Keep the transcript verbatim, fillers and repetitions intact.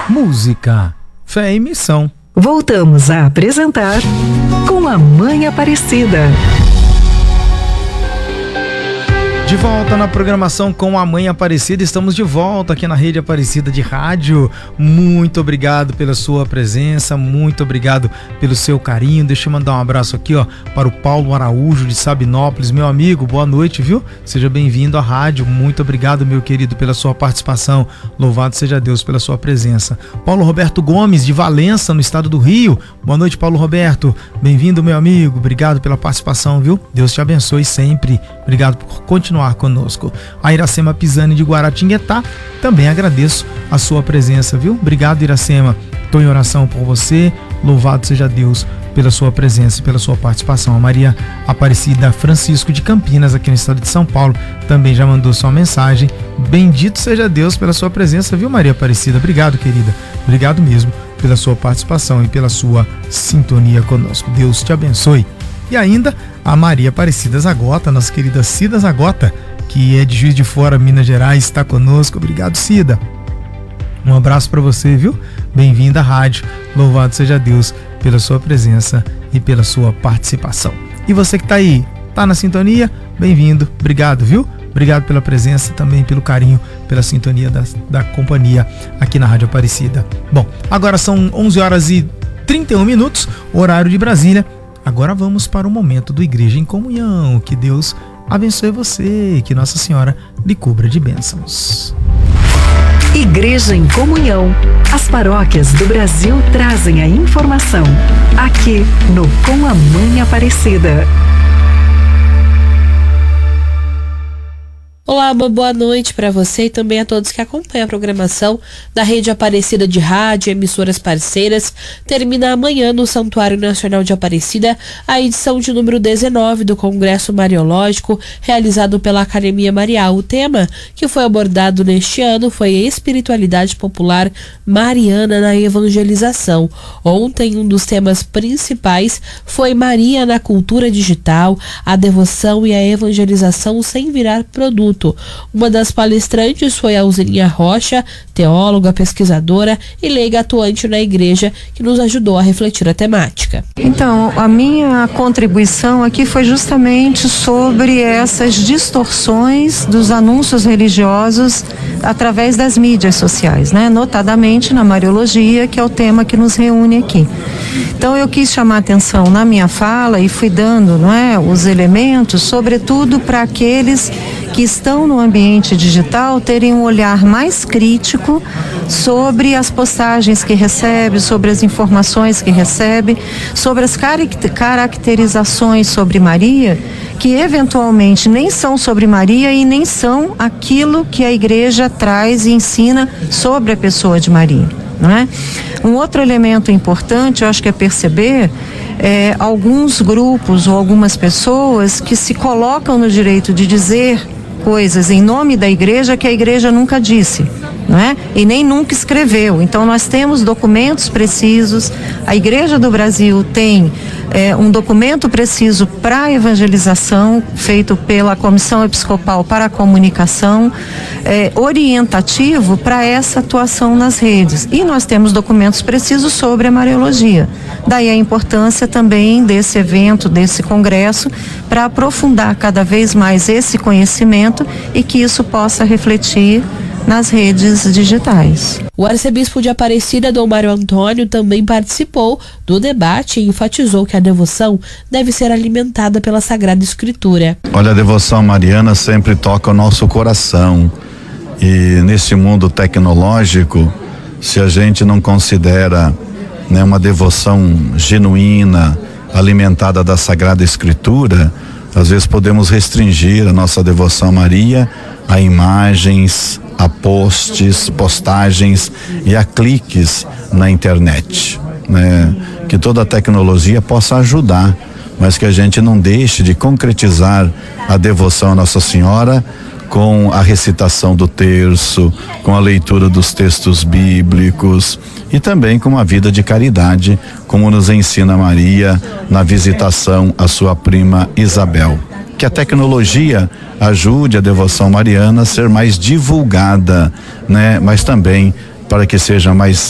Música, fé e missão. Voltamos a apresentar Com a Mãe Aparecida. De volta na programação Com a Mãe Aparecida, estamos de volta aqui na Rede Aparecida de Rádio. Muito obrigado pela sua presença, muito obrigado pelo seu carinho. Deixa eu mandar um abraço aqui, ó, para o Paulo Araújo de Sabinópolis, meu amigo, boa noite, viu? Seja bem-vindo à rádio, muito obrigado, meu querido, pela sua participação. Louvado seja Deus pela sua presença. Paulo Roberto Gomes de Valença, no estado do Rio, boa noite, Paulo Roberto, bem-vindo, meu amigo, obrigado pela participação, viu? Deus te abençoe sempre, obrigado por continuar conosco. A Iracema Pisani de Guaratinguetá, também agradeço a sua presença, viu? Obrigado, Iracema. Estou em oração por você. Louvado seja Deus pela sua presença e pela sua participação. A Maria Aparecida Francisco de Campinas, aqui no estado de São Paulo, também já mandou sua mensagem. Bendito seja Deus pela sua presença, viu, Maria Aparecida? Obrigado, querida. Obrigado mesmo pela sua participação e pela sua sintonia conosco. Deus te abençoe. E ainda a Maria Aparecida Zagota, nossa querida Cida Zagota, que é de Juiz de Fora, Minas Gerais, está conosco. Obrigado, Cida. Um abraço para você, viu? Bem-vinda à rádio. Louvado seja Deus pela sua presença e pela sua participação. E você que está aí, tá na sintonia? Bem-vindo. Obrigado, viu? Obrigado pela presença, também pelo carinho, pela sintonia da, da companhia aqui na Rádio Aparecida. Bom, agora são onze horas e trinta e um minutos, horário de Brasília. Agora vamos para o momento do Igreja em Comunhão. Que Deus abençoe você e que Nossa Senhora lhe cubra de bênçãos. Igreja em Comunhão. As paróquias do Brasil trazem a informação aqui no Com a Mãe Aparecida. Olá, uma boa noite para você e também a todos que acompanham a programação da Rede Aparecida de Rádio e emissoras parceiras. Termina amanhã no Santuário Nacional de Aparecida a edição de número dezenove do Congresso Mariológico, realizado pela Academia Marial. O tema que foi abordado neste ano foi a espiritualidade popular mariana na evangelização. Ontem, um dos temas principais foi Maria na cultura digital, a devoção e a evangelização sem virar produto. Uma das palestrantes foi a Alzininha Rocha, teóloga, pesquisadora e leiga atuante na igreja, que nos ajudou a refletir a temática. Então, a minha contribuição aqui foi justamente sobre essas distorções dos anúncios religiosos através das mídias sociais, né? Notadamente na Mariologia, que é o tema que nos reúne aqui. Então, eu quis chamar a atenção na minha fala e fui dando, não é, os elementos, sobretudo para aqueles que estão no ambiente digital terem um olhar mais crítico sobre as postagens que recebe, sobre as informações que recebe, sobre as caracterizações sobre Maria, que eventualmente nem são sobre Maria e nem são aquilo que a igreja traz e ensina sobre a pessoa de Maria, não é? Um outro elemento importante, eu acho que é perceber é, alguns grupos ou algumas pessoas que se colocam no direito de dizer coisas em nome da igreja que a igreja nunca disse, não é? E nem nunca escreveu. Então nós temos documentos precisos, a Igreja do Brasil tem é, um documento preciso para a evangelização, feito pela Comissão Episcopal para a Comunicação, é, orientativo para essa atuação nas redes. E nós temos documentos precisos sobre a Mariologia. Daí a importância também desse evento, desse congresso, para aprofundar cada vez mais esse conhecimento e que isso possa refletir nas redes digitais. O arcebispo de Aparecida, Dom Mário Antônio, também participou do debate e enfatizou que a devoção deve ser alimentada pela Sagrada Escritura. Olha, a devoção mariana sempre toca o nosso coração, e nesse mundo tecnológico, se a gente não considera, né, uma devoção genuína, alimentada da Sagrada Escritura, às vezes podemos restringir a nossa devoção a Maria a imagens, a posts, postagens e a cliques na internet, né? Que toda a tecnologia possa ajudar, mas que a gente não deixe de concretizar a devoção a Nossa Senhora com a recitação do terço, com a leitura dos textos bíblicos e também com uma vida de caridade, como nos ensina Maria na visitação à sua prima Isabel. Que a tecnologia ajude a devoção mariana a ser mais divulgada, né? Mas também para que seja mais